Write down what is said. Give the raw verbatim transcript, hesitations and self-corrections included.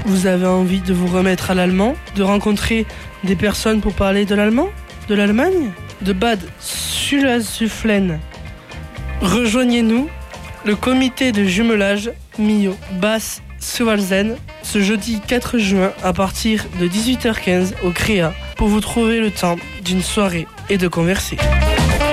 Vous avez envie de vous remettre à l'allemand, de rencontrer des personnes pour parler de l'allemand, de l'Allemagne, de Bad Sulzuflen. Rejoignez-nous, le comité de jumelage Mio Bass Suvalzen, ce jeudi quatre juin à partir de dix-huit heures quinze au Créa pour vous trouver le temps d'une soirée et de converser.